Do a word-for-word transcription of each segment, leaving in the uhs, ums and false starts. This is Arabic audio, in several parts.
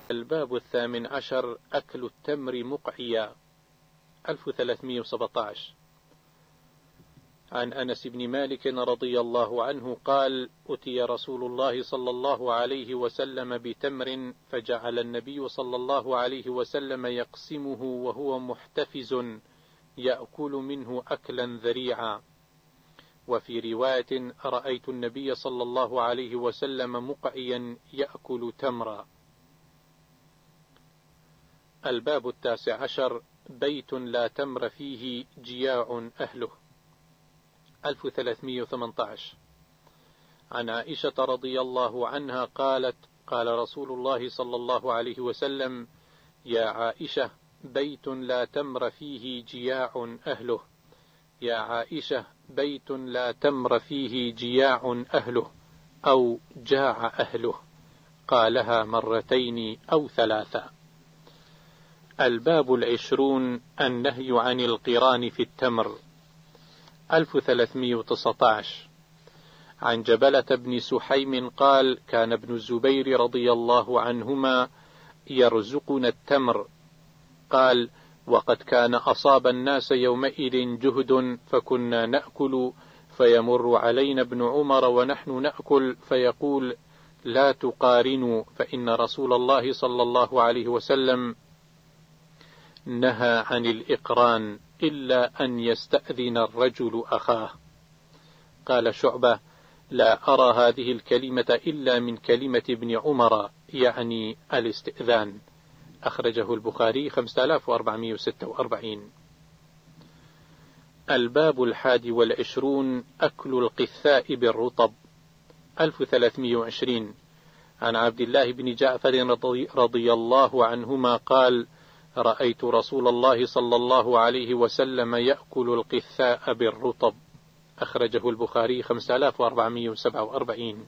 الباب الثامن عشر: أكل التمر مقعيا. ألف وثلاثمائة وسبعة عشر. عن أنس بن مالك رضي الله عنه قال: أتي رسول الله صلى الله عليه وسلم بتمر، فجعل النبي صلى الله عليه وسلم يقسمه وهو محتفز يأكل منه أكلا ذريعا. وفي رواية: رأيت النبي صلى الله عليه وسلم مقعيا يأكل تمرا. الباب التاسع عشر: بيت لا تمر فيه جياع أهله. ألف وثلاثمائة وثمانية عشر. عن عائشة رضي الله عنها قالت: قال رسول الله صلى الله عليه وسلم: يا عائشة، بيت لا تمر فيه جياع أهله. يا عائشة، بيت لا تمر فيه جياع أهله، أو جاع أهله. قالها مرتين أو ثلاثة. الباب العشرون: النهي عن القران في التمر. ألف وثلاثمائة وتسعة عشر. عن جبلة بن سحيم قال: كان ابن الزبير رضي الله عنهما يرزقنا التمر. قال: وقد كان أصاب الناس يومئذ جهد، فكنا نأكل، فيمر علينا ابن عمر ونحن نأكل، فيقول: لا تقارنوا، فإن رسول الله صلى الله عليه وسلم نهى عن الإقران، إلا أن يستأذن الرجل أخاه. قال شعبة: لا أرى هذه الكلمة إلا من كلمة ابن عمر، يعني الاستئذان. أخرجه البخاري خمسة آلاف وأربعمائة وستة وأربعين. الباب الحادي والعشرون: أكل القثاء بالرطب. ألف وثلاثمائة وعشرين. عن عبد الله بن جعفر رضي الله عنهما قال: رأيت رسول الله صلى الله عليه وسلم يأكل القثاء بالرطب. أخرجه البخاري خمسة آلاف وأربعمائة وسبعة وأربعين.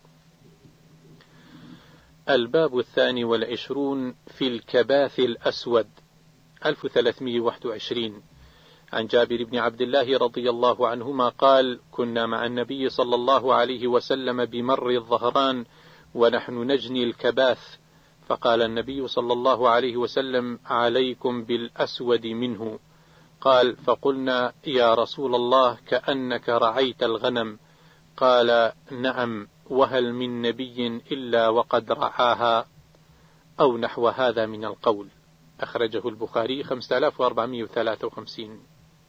الباب الثاني والعشرون: في الكباث الأسود. ألف وثلاثمائة وواحد وعشرين. عن جابر بن عبد الله رضي الله عنهما قال: كنا مع النبي صلى الله عليه وسلم بمر الظهران ونحن نجني الكباث، فقال النبي صلى الله عليه وسلم: عليكم بالأسود منه. قال: فقلنا: يا رسول الله، كأنك رعيت الغنم. قال: نعم، وهل من نبي إلا وقد رعاها، أو نحو هذا من القول. أخرجه البخاري خمسة آلاف وأربعمائة وثلاثة وخمسين.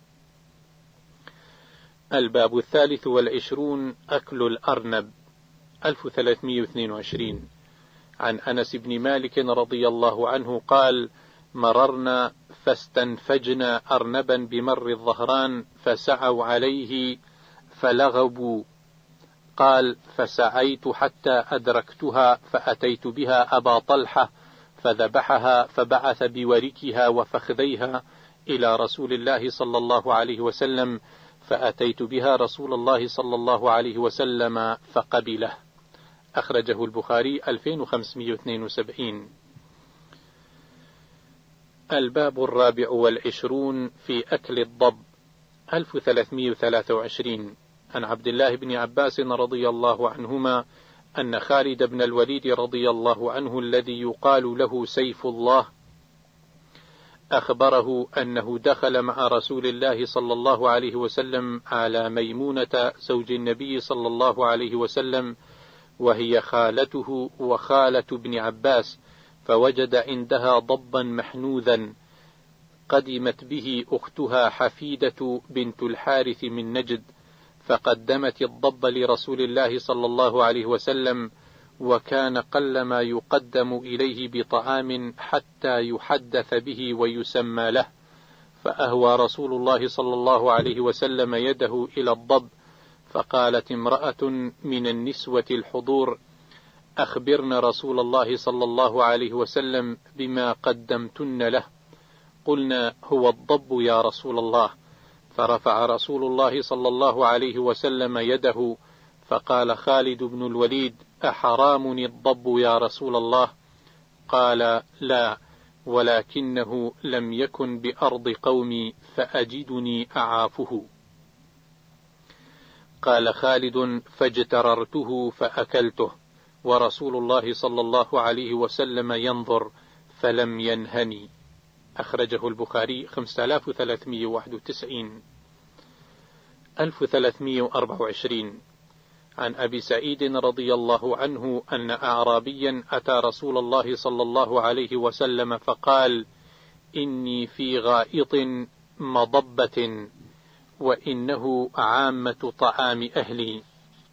الباب الثالث والعشرون: أكل الأرنب. ألف وثلاثمائة واثنين وعشرين. عن أنس بن مالك رضي الله عنه قال: مررنا فاستنفجنا أرنبا بمر الظهران، فسعوا عليه فلغبوا. قال: فسعيت حتى أدركتها، فأتيت بها أبا طلحة فذبحها، فبعث بوركها وفخذيها إلى رسول الله صلى الله عليه وسلم، فأتيت بها رسول الله صلى الله عليه وسلم فقبله. أخرجه البخاري ألفين وخمسمائة واثنين وسبعين. الباب الرابع والعشرون: في أكل الضب. ألف وثلاثمائة وثلاثة وعشرين. عن عبد الله بن عباس رضي الله عنهما أن خالد بن الوليد رضي الله عنه الذي يقال له سيف الله أخبره أنه دخل مع رسول الله صلى الله عليه وسلم على ميمونة زوج النبي صلى الله عليه وسلم، وهي خالته وخالة ابن عباس، فوجد عندها ضبا محنوذا قدمت به أختها حفيدة بنت الحارث من نجد، فقدمت الضب لرسول الله صلى الله عليه وسلم، وكان قلما يقدم إليه بطعام حتى يحدث به ويسمى له، فأهوى رسول الله صلى الله عليه وسلم يده إلى الضب، فقالت امرأة من النسوة الحضور: أخبرن رسول الله صلى الله عليه وسلم بما قدمتن له. قلنا: هو الضب يا رسول الله. فرفع رسول الله صلى الله عليه وسلم يده، فقال خالد بن الوليد: أحرام الضب يا رسول الله؟ قال: لا، ولكنه لم يكن بأرض قومي فأجدني أعافه. قال خالد: فاجتررته فأكلته. ورسول الله صلى الله عليه وسلم ينظر فلم ينهني. أخرجه البخاري خمسة آلاف وثلاثمائة وواحد وتسعين. ألف وثلاثمائة وأربعة وعشرين. عن أبي سعيد رضي الله عنه أن أعرابيا أتى رسول الله صلى الله عليه وسلم فقال: إني في غائط مضبة وإنه عامة طعام أهلي.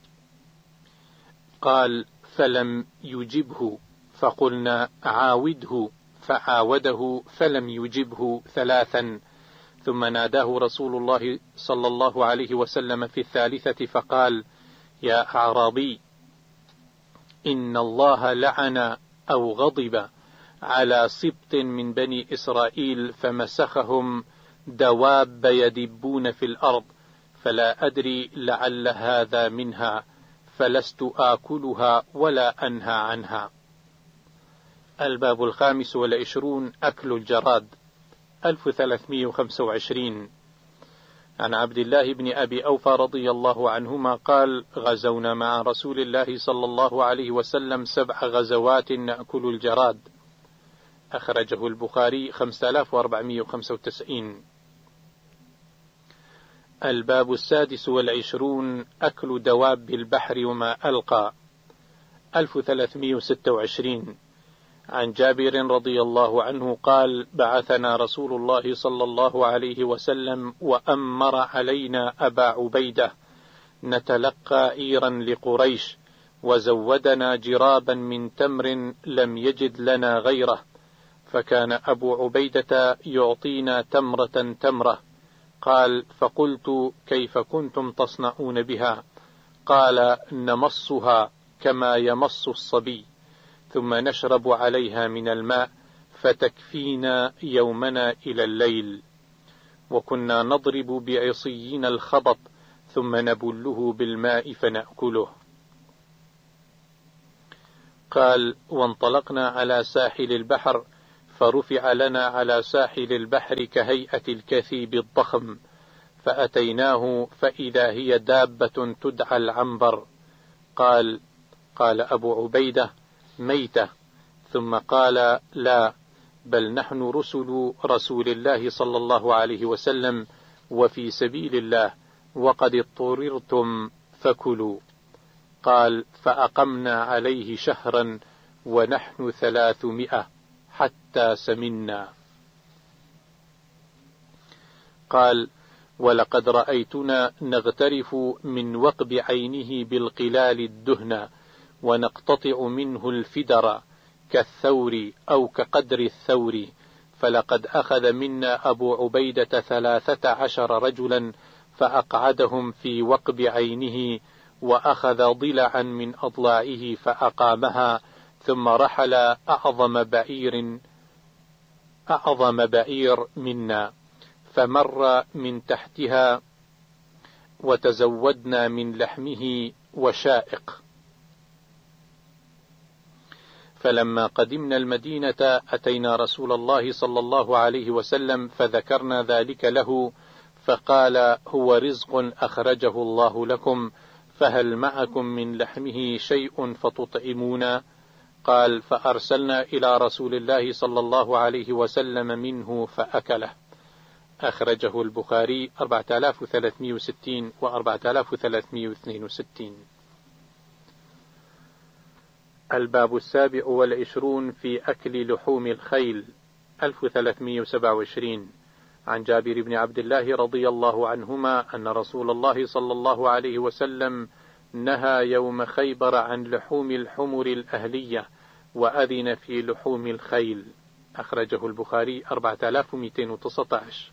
قال: فلم يجبه، فقلنا: عاوده، فعاوده فلم يجبه ثلاثا، ثم ناداه رسول الله صلى الله عليه وسلم في الثالثة فقال: يا أعرابي، إن الله لعن أو غضب على سبط من بني إسرائيل فمسخهم دواب يدبون في الأرض، فلا أدري لعل هذا منها، فلست آكلها ولا أنهى عنها. الباب الخامس والعشرون: أكل الجراد. ألف وثلاثمائة وخمسة وعشرين. عن عبد الله بن أبي أوفى رضي الله عنهما قال: غزونا مع رسول الله صلى الله عليه وسلم سبع غزوات نأكل الجراد. أخرجه البخاري خمسة آلاف وأربعمائة وخمسة وتسعين. الباب السادس والعشرون: أكل دواب البحر وما ألقى. ألف وثلاثمائة وستة وعشرين. عن جابر رضي الله عنه قال: بعثنا رسول الله صلى الله عليه وسلم وأمر علينا أبا عبيدة نتلقى عيرا لقريش، وزودنا جرابا من تمر لم يجد لنا غيره، فكان أبو عبيدة يعطينا تمرة تمرة. قال: فقلت: كيف كنتم تصنعون بها؟ قال: نمصها كما يمص الصبي، ثم نشرب عليها من الماء فتكفينا يومنا إلى الليل، وكنا نضرب بعصينا الخبط ثم نبله بالماء فنأكله. قال: وانطلقنا على ساحل البحر، فرفع لنا على ساحل البحر كهيئة الكثيب الضخم، فأتيناه فإذا هي دابة تدعى العنبر. قال: قال أبو عبيدة: ميتة. ثم قال: لا، بل نحن رسل رسول الله صلى الله عليه وسلم وفي سبيل الله، وقد اضطررتم فكلوا. قال: فأقمنا عليه شهرا ونحن ثلاثمائة حتى سمنا. قال: ولقد رأيتنا نغترف من وقب عينه بالقلال الدهن، ونقتطع منه الفدر كالثور أو كقدر الثور، فلقد أخذ منا أبو عبيدة ثلاثة عشر رجلا فأقعدهم في وقب عينه، وأخذ ضلعا من أضلاعه فأقامها، ثم رحل أعظم بعير أعظم بعير منا، فمر من تحتها، وتزودنا من لحمه وشائق. فلما قدمنا المدينة أتينا رسول الله صلى الله عليه وسلم فذكرنا ذلك له، فقال: هو رزق أخرجه الله لكم، فهل معكم من لحمه شيء فتطعمون؟ قال: فأرسلنا إلى رسول الله صلى الله عليه وسلم منه فأكله. أخرجه البخاري أربعة آلاف وثلاثمائة وستين و أربعة آلاف وثلاثمائة واثنين وستين. الباب السابع والعشرون: في أكل لحوم الخيل. ألف وثلاثمائة وسبعة وعشرين. عن جابر بن عبد الله رضي الله عنهما أن رسول الله صلى الله عليه وسلم نهى يوم خيبر عن لحوم الحمر الأهلية، وأذن في لحوم الخيل. أخرجه البخاري أربعة آلاف ومئتين وتسعة عشر.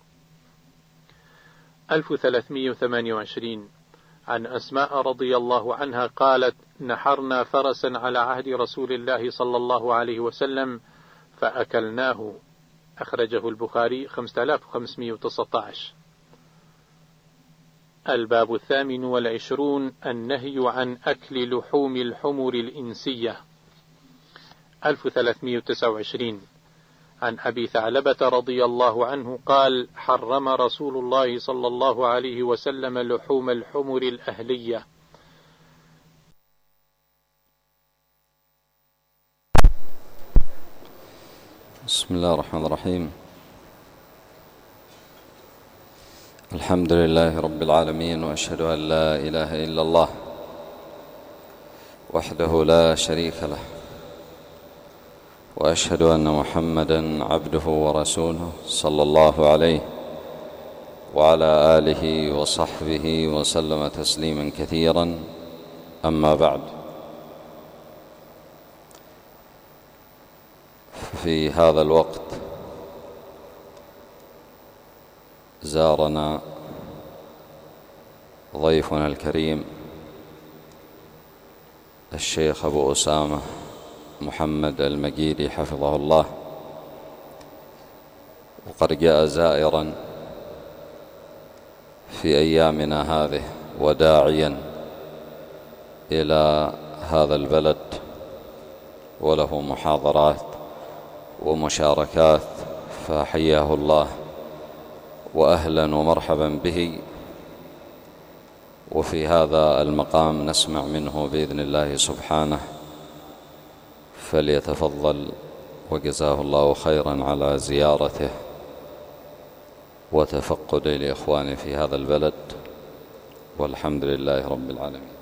ألف وثلاثمائة وثمانية وعشرين. عن أسماء رضي الله عنها قالت: نحرنا فرسا على عهد رسول الله صلى الله عليه وسلم فأكلناه. أخرجه البخاري خمسة آلاف وخمسمائة وتسعة عشر. الباب الثامن والعشرون: النهي عن أكل لحوم الحمر الإنسية. ألف وثلاثمائة وتسعة وعشرين. عن أبي ثعلبة رضي الله عنه قال: حرم رسول الله صلى الله عليه وسلم لحوم الحمر الأهلية. بسم الله الرحمن الرحيم. الحمد لله رب العالمين، وأشهد أن لا إله إلا الله وحده لا شريك له، وأشهد أن محمدًا عبده ورسوله صلى الله عليه وعلى آله وصحبه وسلم تسليمًا كثيرًا. أما بعد، في هذا الوقت زارنا ضيفنا الكريم الشيخ أبو أسامة محمد المجيدي حفظه الله، وقد جاء زائرا في أيامنا هذه وداعيا إلى هذا البلد، وله محاضرات ومشاركات، فحياه الله وأهلا ومرحبا به. وفي هذا المقام نسمع منه بإذن الله سبحانه، فليتفضل وجزاه الله خيرا على زيارته وتفقد لإخواني في هذا البلد، والحمد لله رب العالمين.